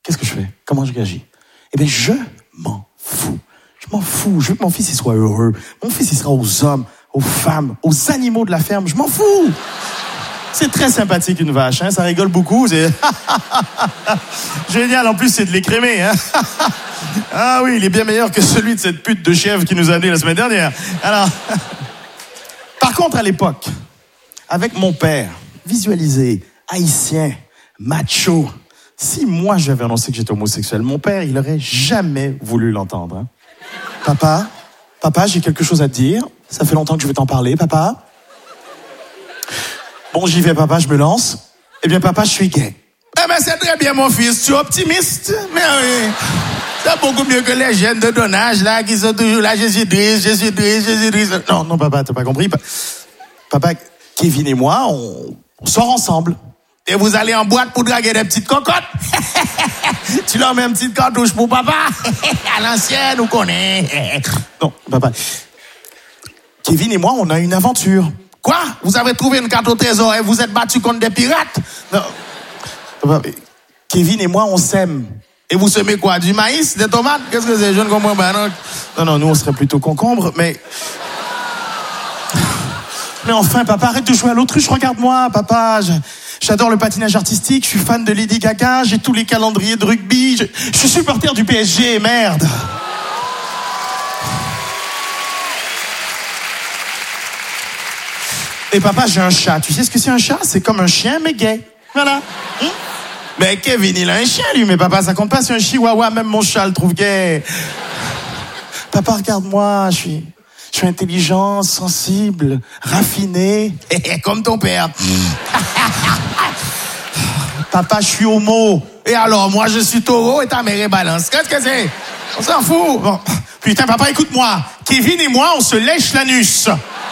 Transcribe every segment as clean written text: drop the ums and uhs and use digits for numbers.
qu'est-ce que je fais? Comment je réagis? Eh bien, je m'en fous. Je m'en fous. Je veux que mon fils il soit heureux. Mon fils, il sera aux hommes, aux femmes, aux animaux de la ferme. Je m'en fous. C'est très sympathique, une vache. Hein? Ça rigole beaucoup. C'est génial. En plus, c'est de l'écrémé. Hein? Ah oui, il est bien meilleur que celui de cette pute de chèvre qui nous a amené la semaine dernière. Alors, par contre, à l'époque, avec mon père, visualisé, haïtien, macho, si moi j'avais annoncé que j'étais homosexuel, mon père, il aurait jamais voulu l'entendre. Hein? Papa, j'ai quelque chose à te dire. Ça fait longtemps que je vais t'en parler, papa. Bon, j'y vais, papa, je me lance. Eh bien, papa, je suis gay. Eh bien, c'est très bien, mon fils. Tu es optimiste. Mais oui, c'est beaucoup mieux que les jeunes de ton âge, là, qui sont toujours là, Jésus-Christ. Non, papa, t'as pas compris. Papa, Kevin et moi, on sort ensemble. Et vous allez en boîte pour draguer des petites cocottes. Tu leur mets une petite cartouche pour papa. À l'ancienne, on connaît. Non, papa. Kevin et moi, on a une aventure. Quoi? Vous avez trouvé une carte au trésor et vous êtes battu contre des pirates? Non. Papa, Kevin et moi, on sème. Et vous semez quoi? Du maïs? Des tomates? Qu'est-ce que c'est? Je ne comprends pas. Non, nous, on serait plutôt concombre, mais... Mais enfin, papa, arrête de jouer à l'autruche, regarde-moi, papa. J'adore le patinage artistique, je suis fan de Lady Gaga, j'ai tous les calendriers de rugby, je suis supporter du PSG, merde. Et papa, j'ai un chat. Tu sais ce que c'est un chat? C'est comme un chien, mais gay. Voilà. Mais Kevin, il a un chien, lui. Mais papa, ça compte pas, c'est un chihuahua. Même mon chat le trouve gay. Papa, regarde-moi, je suis intelligent, sensible, raffiné. Comme ton père. Papa, je suis homo. Et alors, moi, je suis taureau et ta mère est balance. Qu'est-ce que c'est? On s'en fout. Bon. Putain, papa, écoute-moi. Kevin et moi, on se lèche l'anus.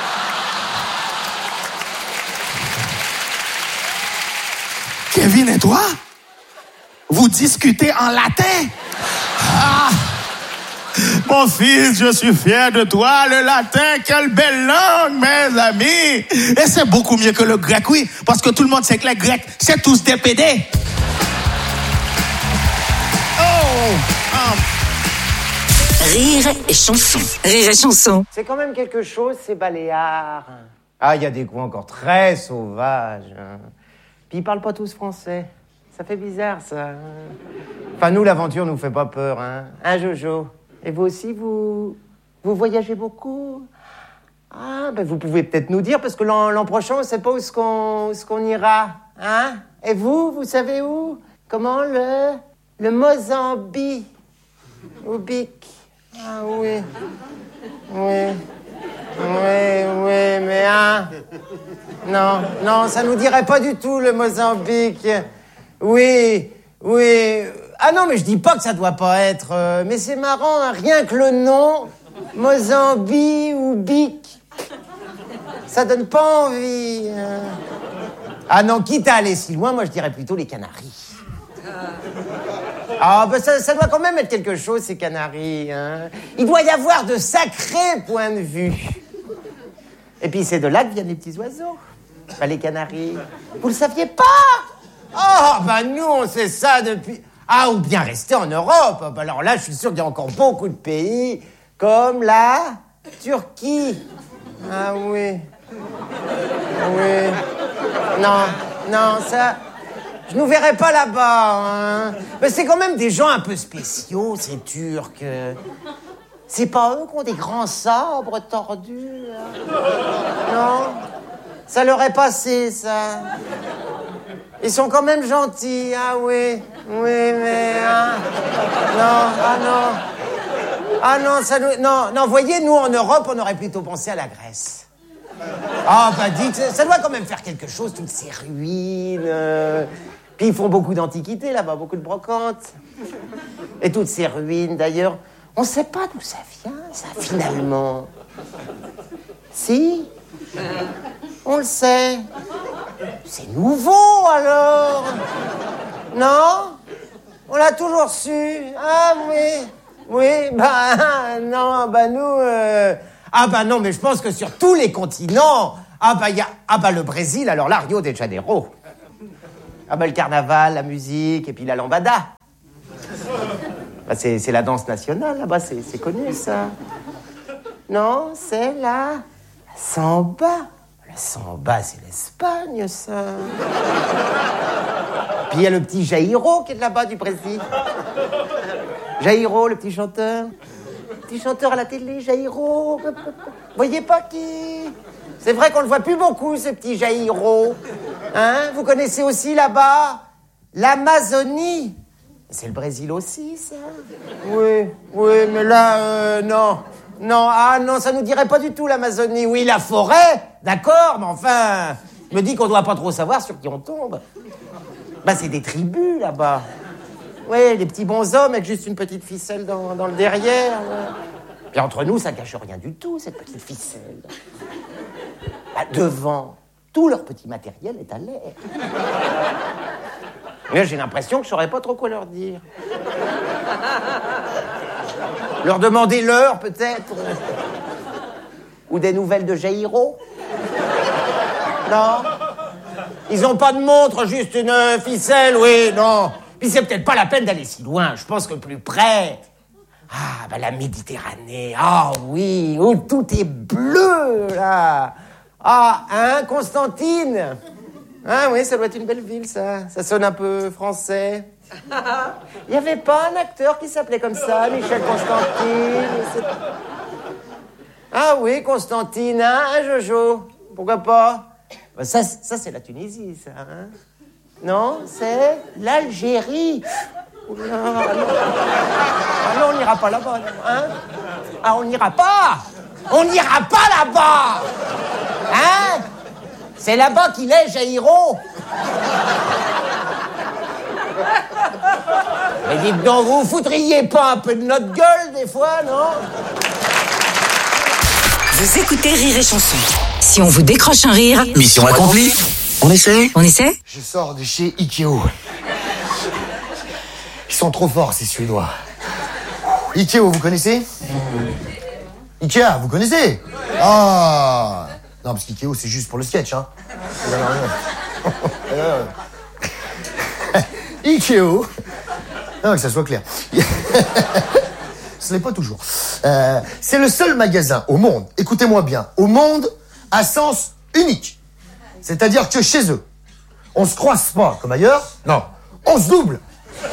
Kevin et toi, vous discutez en latin? Ah, mon fils, je suis fier de toi. Le latin, quelle belle langue, mes amis. Et c'est beaucoup mieux que le grec, oui, parce que tout le monde sait que les Grecs, c'est tous des pédés. Rire et chanson. Rire et chanson. C'est quand même quelque chose, ces Baléares. Ah, il y a des coins encore très sauvages. Puis ils parlent pas tous français. Ça fait bizarre, ça. Enfin, nous, l'aventure nous fait pas peur, hein. Hein, Jojo? Et vous aussi, vous voyagez beaucoup? Ah, ben vous pouvez peut-être nous dire, parce que l'an prochain, on sait pas où est-ce qu'on ira. Hein? Et vous savez où? Comment le Mozambique? Au Bic. Ah oui. Oui, mais hein. Non, ça nous dirait pas du tout, le Mozambique. Oui. Ah non, mais je dis pas que ça doit pas être... mais c'est marrant, hein, rien que le nom, Mozambique ou Bic, ça donne pas envie. Ah non, quitte à aller si loin, moi je dirais plutôt les Canaries. Ah, ben ça doit quand même être quelque chose, ces Canaries. Hein. Il doit y avoir de sacrés points de vue. Et puis c'est de là que viennent les petits oiseaux. Ben, les Canaries. Vous le saviez pas? Oh, ben nous, on sait ça depuis... Ah, ou bien rester en Europe. Ben, alors là, je suis sûr qu'il y a encore beaucoup de pays, comme la Turquie. Ah oui. Non, ça... Je nous verrai pas là-bas, hein. Mais c'est quand même des gens un peu spéciaux, ces Turcs. C'est pas eux qui ont des grands sabres tordus, hein. Non? Ça leur est passé, ça. Ils sont quand même gentils, ah oui. Oui, mais... Hein. Non, voyez, nous, en Europe, on aurait plutôt pensé à la Grèce. Ah, bah dites, ça doit quand même faire quelque chose, toutes ces ruines... Puis ils font beaucoup d'antiquités là-bas, beaucoup de brocantes. Et toutes ces ruines, d'ailleurs, on sait pas d'où ça vient, ça, finalement. Si? On le sait. C'est nouveau, alors. Non? On l'a toujours su. Ah, oui, non, nous... Ah, non, mais je pense que sur tous les continents... il y a... le Brésil, alors là, Rio de Janeiro. Ah, le carnaval, la musique, et puis la lambada. Bah, c'est la danse nationale, là-bas, c'est connu, ça. Non, c'est la samba. La samba, c'est l'Espagne, ça. Puis il y a le petit Jairo qui est de là-bas, du Brésil. Jairo, le petit chanteur. Petit chanteur à la télé, Jairo. Vous voyez pas qui? C'est vrai qu'on le voit plus beaucoup, ce petit Jairo. Hein? Vous connaissez aussi là-bas l'Amazonie. C'est le Brésil aussi, ça? Oui, mais là, non. Non, ça nous dirait pas du tout l'Amazonie. Oui, la forêt, d'accord, mais enfin, je me dis qu'on doit pas trop savoir sur qui on tombe. Bah, c'est des tribus, là-bas. Oui, les petits bonshommes avec juste une petite ficelle dans le derrière. Ouais. Puis entre nous, ça cache rien du tout, cette petite ficelle. Bah, devant, tout leur petit matériel est à l'air. Mais j'ai l'impression que je saurais pas trop quoi leur dire. Leur demander l'heure, peut-être. Ou des nouvelles de Jairo. Non. Ils ont pas de montre, juste une ficelle, oui, non. Puis c'est peut-être pas la peine d'aller si loin. Je pense que plus près... Ah, bah la Méditerranée. Ah oui, où tout est bleu, là. Ah, hein, Constantine. Ah oui, ça doit être une belle ville, ça. Ça sonne un peu français. Il n'y avait pas un acteur qui s'appelait comme ça, Michel Constantine. Ah oui, Constantine, hein, Jojo. Pourquoi pas? Bah, ça c'est la Tunisie, ça, hein. Non, c'est l'Algérie. Oula, non, on n'ira pas là-bas, hein. Ah, on n'ira pas. On n'ira pas là-bas. Hein? C'est là-bas qu'il est, Jairo. Mais dites donc, vous foutriez pas un peu de notre gueule, des fois, non? Vous écoutez Rire et Chanson. Si on vous décroche un rire... Mission accomplie. On essaie? On essaie? Je sors de chez Ikeo. Ils sont trop forts, ces Suédois. Ikeo, vous connaissez? Ikea, vous connaissez? Ah! Non, parce qu'Ikeo, c'est juste pour le sketch, hein. Ikeo. Non, que ça soit clair. Ce n'est pas toujours. C'est le seul magasin au monde, écoutez-moi bien, au monde à sens unique. C'est-à-dire que chez eux, on se croise pas comme ailleurs, non, on se double.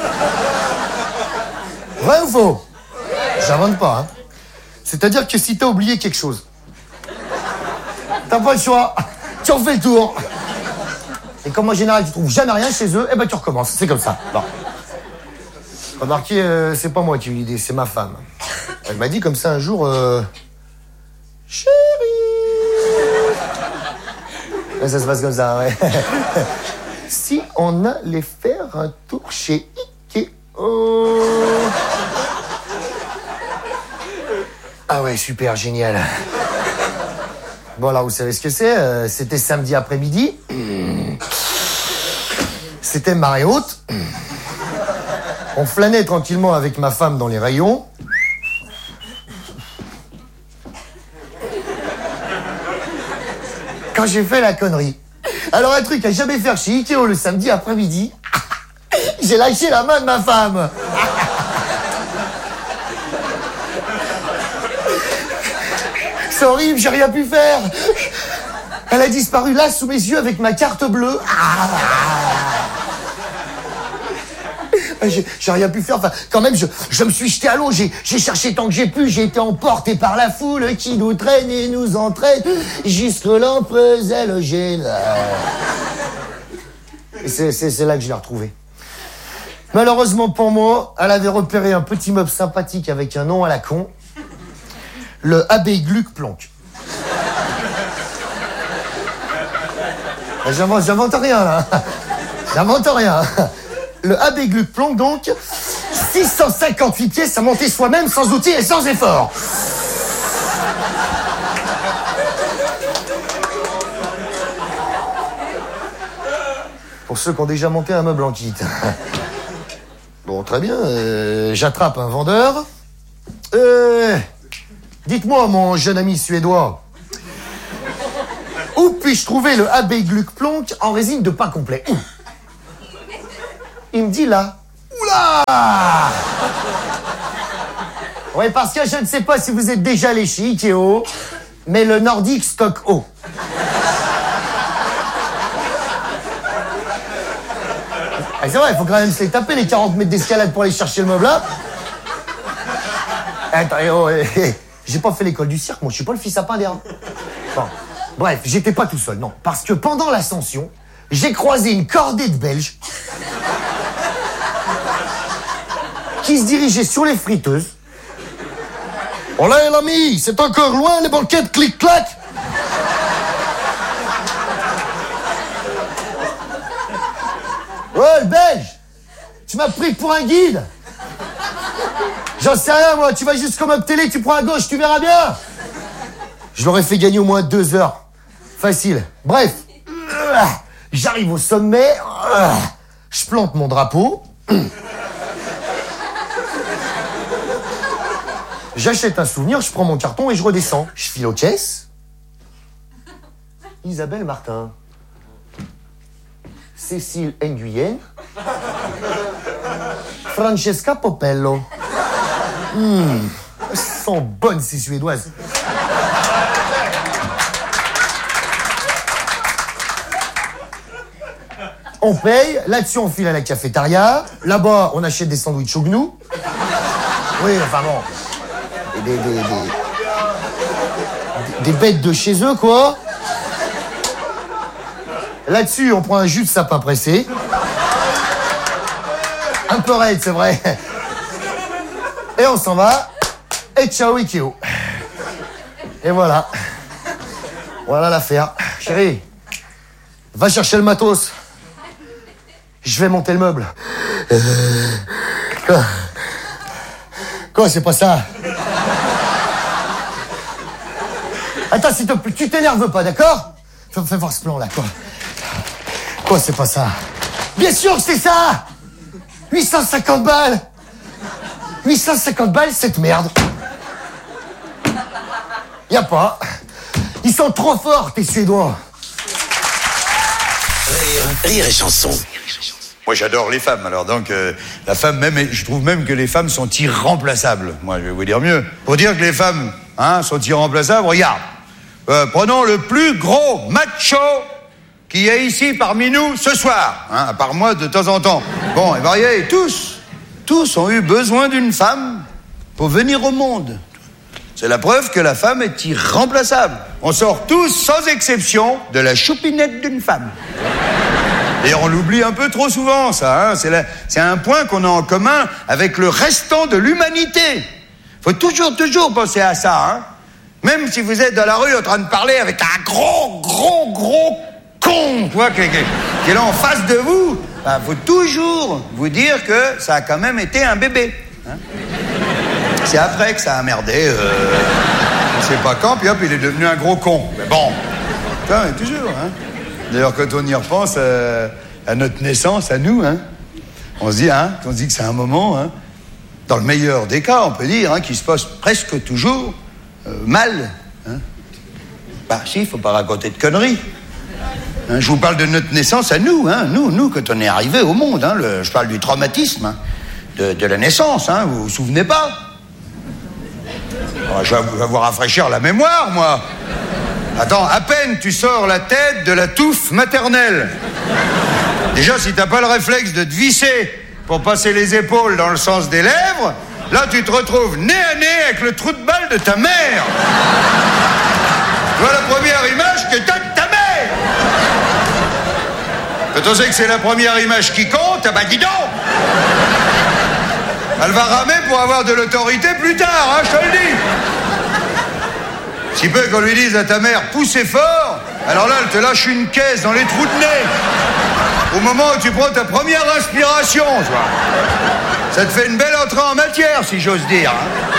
Vrai ou faux? J'invente pas, hein. C'est-à-dire que si t'as oublié quelque chose, t'as pas le choix, tu refais le tour. Et comme en général tu trouves jamais rien chez eux, eh ben tu recommences, c'est comme ça. Bon. Remarquez, c'est pas moi qui ai eu l'idée, c'est ma femme. Elle m'a dit comme ça un jour, chérie. Ouais, ça se passe comme ça, ouais. Si on allait faire un tour chez Ikeo. Ah ouais, super, génial. Bon, alors, vous savez ce que c'est? C'était samedi après-midi. C'était marée haute. On flânait tranquillement avec ma femme dans les rayons. Quand j'ai fait la connerie. Alors, un truc à jamais faire chez Ikeo le samedi après-midi, j'ai lâché la main de ma femme. C'est horrible, j'ai rien pu faire. Elle a disparu là, sous mes yeux, avec ma carte bleue. J'ai rien pu faire. Enfin, quand même, je me suis jeté à l'eau. J'ai cherché tant que j'ai pu. J'ai été emporté par la foule qui nous traîne et nous entraîne jusque l'on pesait le gène. C'est là que je l'ai retrouvée. Malheureusement pour moi, elle avait repéré un petit meuble sympathique avec un nom à la con. Le Abbé Gluck Planck. J'invente rien, là. J'invente rien. Le Abbé Gluck Planck, donc, 658 pièces à monter soi-même, sans outils et sans effort. Pour ceux qui ont déjà monté un meuble en kit. Bon, très bien. J'attrape un vendeur. Dites-moi, mon jeune ami suédois, où puis-je trouver le Abbé Gluck Planck en résine de pain complet? Où? Il me dit là. Oula! Oui, parce que je ne sais pas si vous êtes déjà allé chez Ikea, mais le Nordique stocke haut. Ah, c'est vrai, il faut quand même se les taper, les 40 mètres d'escalade pour aller chercher le meuble là. Attends, j'ai pas fait l'école du cirque, moi, je suis pas le fils à pain d'herbe. Bon. Bref, j'étais pas tout seul, non. Parce que pendant l'ascension, j'ai croisé une cordée de Belges qui se dirigeaient sur les friteuses. Oh là, l'ami, c'est encore loin, les banquettes clic-clac. Ouais, le Belge, tu m'as pris pour un guide. J'en sais rien, moi, tu vas juste comme up télé, tu prends à gauche, tu verras bien. Je l'aurais fait gagner au moins 2 heures. Facile. Bref, j'arrive au sommet, je plante mon drapeau, j'achète un souvenir, je prends mon carton et je redescends. Je file aux caisses. Isabelle Martin, Cécile Nguyen, Francesca Popello. Elles sont bonnes, ces Suédoises. On paye, là-dessus on file à la cafétéria, là-bas on achète des sandwichs au gnou. Oui, enfin bon. Des bêtes de chez eux, quoi. Là-dessus on prend un jus de sapin pressé. Un peu raide, c'est vrai. Et on s'en va. Et ciao Ikeo. Et voilà. Voilà l'affaire. Chérie, va chercher le matos. Je vais monter le meuble. Quoi, c'est pas ça? Attends, s'il te plaît, tu t'énerves pas, d'accord? Fais voir ce plan-là, quoi. Quoi, c'est pas ça? Bien sûr que c'est ça! 850 balles! 850 balles, cette merde. Y a pas. Ils sont trop forts, tes Suédois. Rire et chanson. Moi, j'adore les femmes, alors donc la femme même, je trouve même que les femmes sont irremplaçables. Moi, je vais vous dire mieux. Pour dire que les femmes sont irremplaçables, regarde. Prenons le plus gros macho qui est ici parmi nous ce soir, à part moi de temps en temps. Bon, et voyez, tous ont eu besoin d'une femme pour venir au monde. C'est la preuve que la femme est irremplaçable. On sort tous, sans exception, de la choupinette d'une femme. Et on l'oublie un peu trop souvent, ça. C'est un point qu'on a en commun avec le restant de l'humanité. Faut toujours penser à ça. Même si vous êtes dans la rue en train de parler avec un gros con, tu vois, qui est là en face de vous, faut toujours vous dire que ça a quand même été un bébé. C'est après que ça a merdé. On sait pas quand, puis hop, il est devenu un gros con. Mais bon, putain, toujours. D'ailleurs, quand on y repense à notre naissance, à nous, on se dit que c'est un moment, dans le meilleur des cas, on peut dire, qui se passe presque toujours mal. Bah si, il faut pas raconter de conneries. Je vous parle de notre naissance à nous, nous, quand on est arrivé au monde. Je parle du traumatisme de la naissance, vous vous souvenez pas? Je vais vous rafraîchir la mémoire, moi. Attends, à peine tu sors la tête de la touffe maternelle. Déjà, si t'as pas le réflexe de te visser pour passer les épaules dans le sens des lèvres, là, tu te retrouves nez à nez avec le trou de balle de ta mère. Voilà la première image que t'as de ta mère. Quand on sait que c'est la première image qui compte, bah dis donc. Elle va ramer pour avoir de l'autorité plus tard, je te le dis. Si peu qu'on lui dise à ta mère, poussez fort, alors là, elle te lâche une caisse dans les trous de nez. Au moment où tu prends ta première inspiration, tu vois. Ça te fait une belle entrée en matière, si j'ose dire.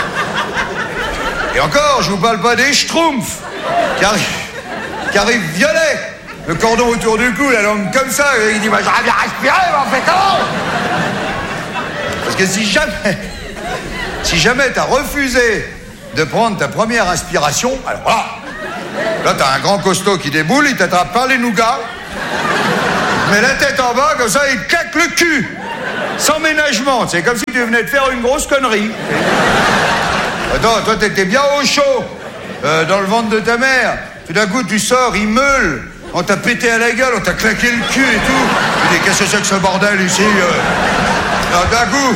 Et encore, je vous parle pas des schtroumpfs qui arrivent violets, le cordon autour du cou, la langue comme ça, et il dit, bah, j'aurais bien respiré, mais on fait comment? Parce que si jamais t'as refusé de prendre ta première inspiration, alors là t'as un grand costaud qui déboule, il t'attrape par les nougats, il met la tête en bas, comme ça, il claque le cul, sans ménagement. C'est comme si tu venais de faire une grosse connerie. Attends, toi, t'étais bien au chaud, dans le ventre de ta mère. Tout d'un coup, tu sors, il meule. On t'a pété à la gueule, on t'a claqué le cul et tout. Tu dis, qu'est-ce que c'est que ce bordel ici Alors, d'un coup,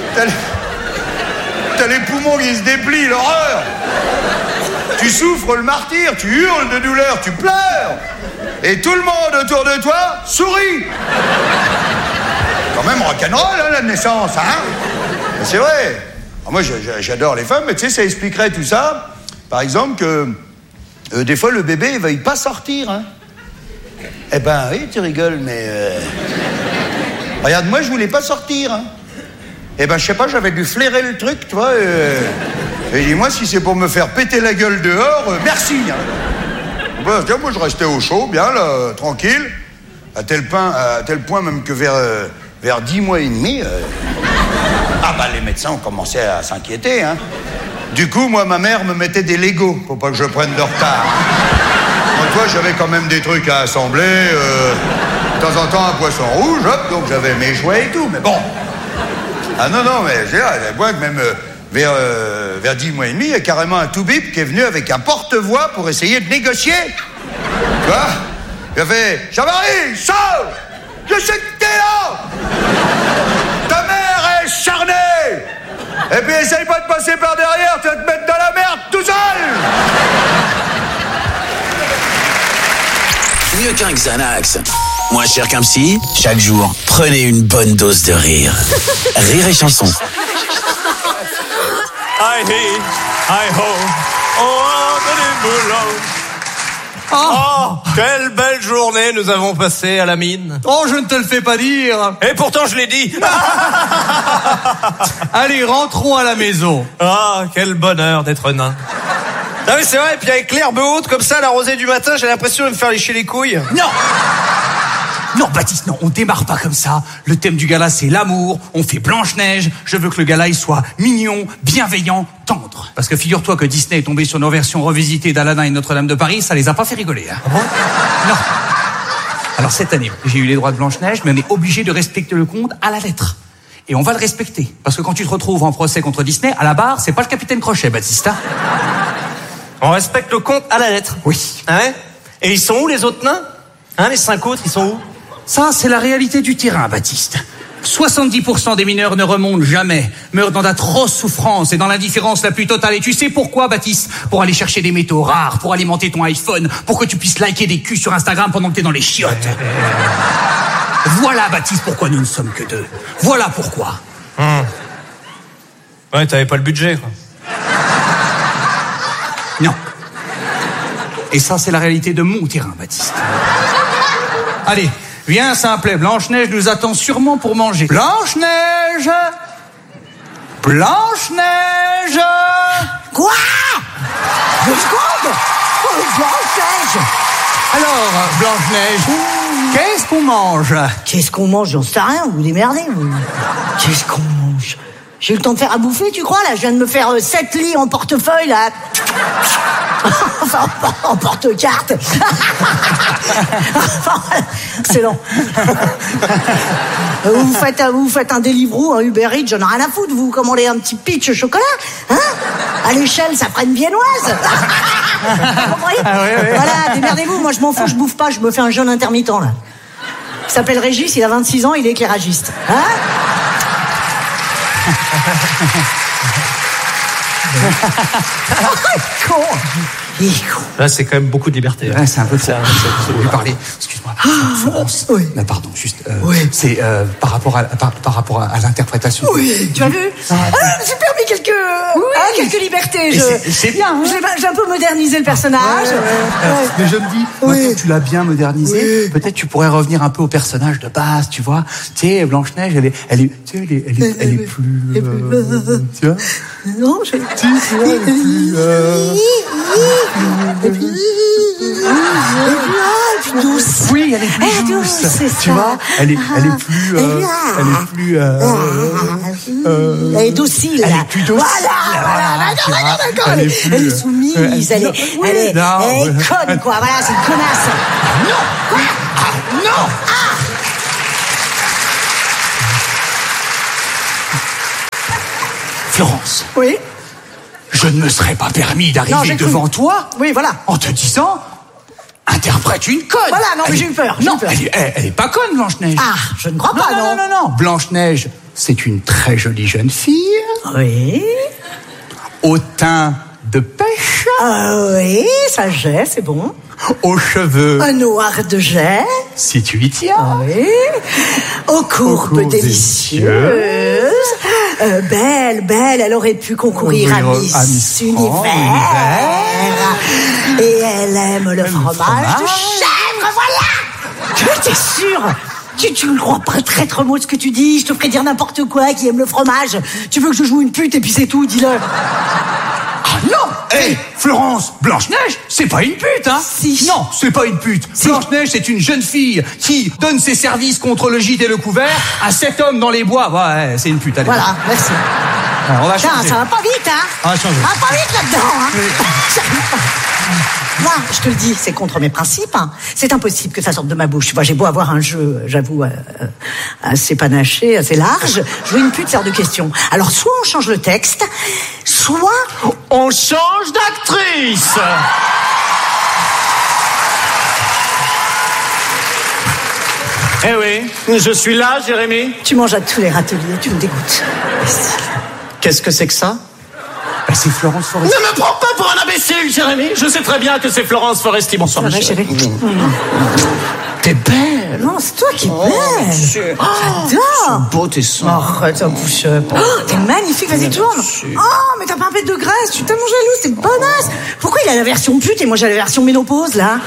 t'as les poumons qui se déplient, l'horreur. Tu souffres le martyre, tu hurles de douleur, tu pleures. Et tout le monde autour de toi sourit. Quand même rock'n'roll, hein, la naissance, hein. C'est vrai. Alors moi, j'adore les femmes, mais tu sais, ça expliquerait tout ça. Par exemple, que des fois, le bébé, il veuille pas sortir, hein. Eh ben, oui, tu rigoles, mais... Regarde, moi, je voulais pas sortir, hein. Eh ben, je sais pas, j'avais dû flairer le truc, tu vois. Et dis-moi, si c'est pour me faire péter la gueule dehors, merci, hein. Moi, je restais au chaud, bien, là, tranquille. À tel point même que vers 10 mois et demi... les médecins ont commencé à s'inquiéter, hein. Du coup, moi, ma mère me mettait des Legos pour pas que je prenne de retard. Moi, toi, j'avais quand même des trucs à assembler. De temps en temps, un poisson rouge, hop, donc j'avais mes jouets et tout, mais bon. Ah non, mais j'ai moi que même vers 10 mois et demi, il y a carrément un tout-bip qui est venu avec un porte-voix pour essayer de négocier. Tu vois? Il a fait, Jean-Marie, sors! Je sais que t'es là! Ta mère est charnée! Et puis essaye pas de passer par derrière, tu vas te mettre dans la merde tout seul! Mieux qu'un Xanax, moins cher qu'un psy, chaque jour, prenez une bonne dose de rire. Rire et chanson. Hi, hi, hi, ho, oh, the boulot. Oh, quelle belle journée nous avons passée à la mine. Oh, je ne te le fais pas dire. Et pourtant, je l'ai dit. Allez, rentrons à la maison. Ah, quel bonheur d'être nain. Ah oui, c'est vrai, et puis avec l'herbe haute, comme ça, la rosée du matin, j'ai l'impression de me faire lécher les couilles. Non, Baptiste, non, on démarre pas comme ça. Le thème du gala, c'est l'amour. On fait Blanche-Neige. Je veux que le gala, il soit mignon, bienveillant, tendre. Parce que figure-toi que Disney est tombé sur nos versions revisitées d'Aladin et Notre-Dame de Paris, ça les a pas fait rigoler, hein. Non. Alors cette année, j'ai eu les droits de Blanche-Neige, mais on est obligé de respecter le conte à la lettre. Et on va le respecter. Parce que quand tu te retrouves en procès contre Disney, à la barre, c'est pas le capitaine Crochet, Baptiste, hein. On respecte le conte à la lettre. Oui. Ah ouais? Et ils sont où, les autres nains? Hein, les 5 autres, ils sont où? Ça, c'est la réalité du terrain, Baptiste. 70% des mineurs ne remontent jamais, meurent dans d'atroces souffrances et dans l'indifférence la plus totale. Et tu sais pourquoi, Baptiste? Pour aller chercher des métaux rares, pour alimenter ton iPhone, pour que tu puisses liker des culs sur Instagram pendant que t'es dans les chiottes. Voilà, Baptiste, pourquoi nous ne sommes que 2. Voilà pourquoi. Ouais, t'avais pas le budget, quoi. Non. Et ça, c'est la réalité de mon terrain, Baptiste. Allez, viens, simplet. Blanche-Neige nous attend sûrement pour manger. Blanche-Neige! Blanche-Neige! Quoi? 2 secondes! Oh, Blanche-Neige! Alors, Blanche-Neige, qu'est-ce qu'on mange? Qu'est-ce qu'on mange? J'en sais rien, vous démerdez, vous. Qu'est-ce qu'on mange? J'ai eu le temps de faire à bouffer, tu crois, là? Je viens de me faire 7 lits en portefeuille, là. Enfin, en porte-carte. Enfin, c'est long. Vous faites un Deliveroo, un Uber Eats, j'en ai rien à foutre. Vous commandez un petit pitch au chocolat, hein? À l'échelle, ça ferait une viennoise. Vous comprenez? Ah ouais. Voilà, démerdez-vous. Moi, je m'en fous, je bouffe pas. Je me fais un jeûne intermittent, là. Il s'appelle Régis, il a 26 ans, il est éclairagiste. Hein? Con. Il est con. Là, c'est quand même beaucoup de liberté. Ouais, c'est un peu ça. Je voulais parler. Excuse-moi. Florence. Oui. Mais pardon, juste. Oui. C'est par rapport à l'interprétation. Oui, tu as vu? J'ai permis quelques libertés. C'est bien. Hein? J'ai un peu modernisé le personnage. Mais je me dis, maintenant que tu l'as bien modernisé, peut-être tu pourrais revenir un peu au personnage de base, tu vois. Tu sais, Blanche-Neige, elle est plus. Tu vois? Non, je. Plus douce. Oui, elle est plus douce. C'est tu ça. vois, elle est plus. Elle est docile. Elle est plus docile. Voilà. D'accord. Elle est soumise. Elle est conne, quoi. Voilà, c'est une connasse. Non. Quoi? Non. Florence. Oui. je ne me serais pas permis Non, d'arriver j'ai cru. devant toi Oui, voilà. en te disant interprète une conne. Voilà, non, mais j'ai eu peur. Non, elle est pas conne, Blanche-Neige. Ah, je ne crois pas, non. Non. Blanche-Neige, c'est une très jolie jeune fille, Oui. au teint de pêche, Oui, ça j'ai, c'est bon. aux cheveux, Un noir de jet. si tu y tiens. Oui. Aux courbes courbes délicieuses. Belle, elle aurait pu concourir à Miss Univers. Et elle aime le fromage de chèvre, voilà. T'es sûr? Tu ne crois pas très mot ce que tu dis? Je te ferai dire n'importe quoi qui aime le fromage. Tu veux que je joue une pute et puis c'est tout, dis-le. Ah non! Hé, Florence, Blanche-Neige, c'est pas une pute, hein? Si. Non, c'est pas une pute. Si. Blanche-Neige, c'est une jeune fille qui donne ses services contre le gîte et le couvert à 7 hommes dans les bois. Ouais, c'est une pute, allez. Voilà, merci. Alors, on va Putain, changer. ça va pas vite, hein? On va changer. Ça va pas vite là-dedans, hein? Moi, je te le dis, c'est contre mes principes. Hein. C'est impossible que ça sorte de ma bouche. Tu vois, j'ai beau avoir un jeu, j'avoue, assez panaché, assez large. Jouer une pute, c'est hors de question. Alors, soit on change le texte, soit On change d'actrice. Eh oui, je suis là, Jérémy. tu manges à tous les râteliers, tu me dégoûtes. Qu'est-ce que c'est que ça? Bah, c'est Florence Foresti. Ne me prends pas pour un imbécile, Jérémy. Je sais très bien que c'est Florence Foresti. Bonsoir, Ça va, ma chérie. chérie? T'es belle. Non, c'est toi qui es belle. J'adore. Beau tes seins. Arrête, un push-up. T'es magnifique, vas-y, tourne. Oh, mais t'as pas un peu de graisse, tu suis tellement jalouse, t'es bonasse. Pourquoi il a la version pute et moi j'ai la version ménopause, là?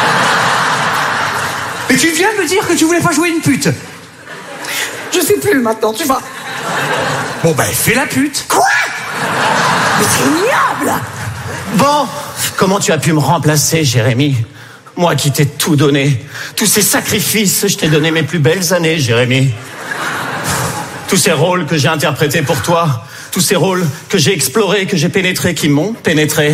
Mais tu viens de me dire que tu voulais pas jouer une pute. Je sais plus maintenant, tu vois. Bon, bah, fais la pute. Quoi? Mais c'est ignoble. Bon, comment tu as pu me remplacer, Jérémy? Moi qui t'ai tout donné. Tous ces sacrifices, je t'ai donné mes plus belles années, Jérémy. Tous ces rôles que j'ai interprétés pour toi. Tous ces rôles que j'ai explorés, que j'ai pénétrés, qui m'ont pénétré.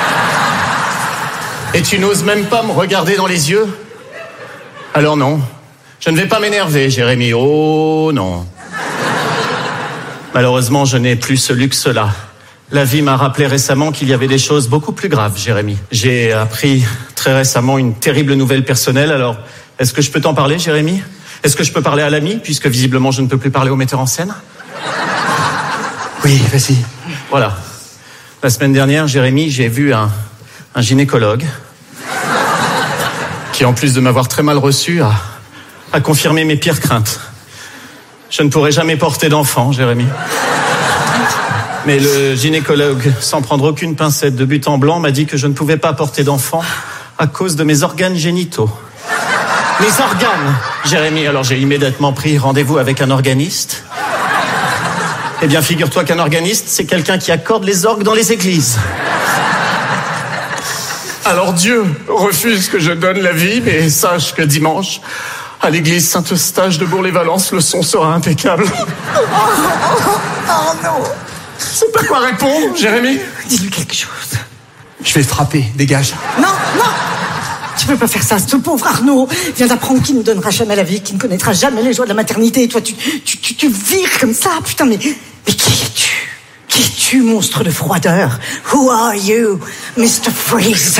Et tu n'oses même pas me regarder dans les yeux? Alors non, je ne vais pas m'énerver, Jérémy. Oh non. Malheureusement, je n'ai plus ce luxe-là. La vie m'a rappelé récemment qu'il y avait des choses beaucoup plus graves, Jérémy. J'ai appris très récemment une terrible nouvelle personnelle. Alors, est-ce que je peux t'en parler, Jérémy? Est-ce que je peux parler à l'ami, puisque visiblement je ne peux plus parler au metteur en scène? Oui, vas-y. Voilà. La semaine dernière, Jérémy, j'ai vu un gynécologue qui, en plus de m'avoir très mal reçu, a confirmé mes pires craintes. Je ne pourrai jamais porter d'enfant, Jérémy. Mais le gynécologue, sans prendre aucune pincette de but en blanc, m'a dit que je ne pouvais pas porter d'enfant à cause de mes organes génitaux. Mes organes, Jérémy. Alors j'ai immédiatement pris rendez-vous avec un organiste. Eh bien, figure-toi qu'un organiste, c'est quelqu'un qui accorde les orgues dans les églises. Alors Dieu refuse que je donne la vie, mais sache que dimanche, à l'église Saint-Eustache de Bourg-les-Valences, le son sera impeccable. Oh non. C'est pas quoi répondre, Jérémy? Dis-lui quelque chose. Je vais te frapper, dégage. Non. Tu peux pas faire ça. Ce pauvre Arnaud vient d'apprendre qu'il ne donnera jamais la vie, qu'il ne connaîtra jamais les joies de la maternité. Et toi, tu vires comme ça. Putain, mais qui es-tu? Qui es-tu, monstre de froideur? Who are you, Mr. Freeze?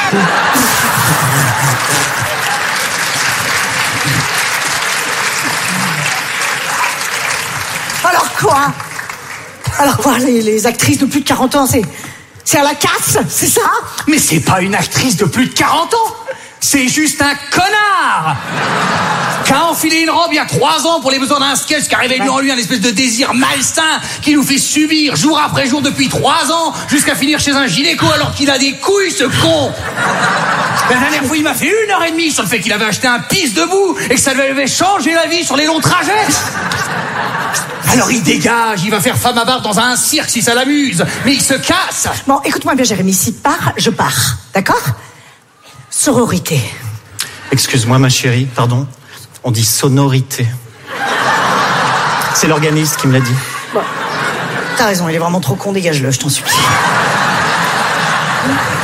Alors quoi, les actrices de plus de 40 ans, c'est à la casse, c'est ça? Mais c'est pas une actrice de plus de 40 ans. C'est juste un connard qui a enfilé une robe il y a 3 ans pour les besoins d'un sketch qui a réveillé en lui un espèce de désir malsain qui nous fait subir jour après jour depuis 3 ans jusqu'à finir chez un gynéco alors qu'il a des couilles, ce con. La dernière fois, il m'a fait 1h30 sur le fait qu'il avait acheté un pisse debout et que ça lui avait changé la vie sur les longs trajets. Alors il dégage, il va faire femme à barbe dans un cirque si ça l'amuse, mais il se casse. Bon, écoute-moi bien, Jérémy, s'il part, je pars, d'accord? Sororité. Excuse-moi, ma chérie, pardon. On dit sonorité. C'est l'organiste qui me l'a dit. Bon, t'as raison, il est vraiment trop con, dégage-le, je t'en supplie.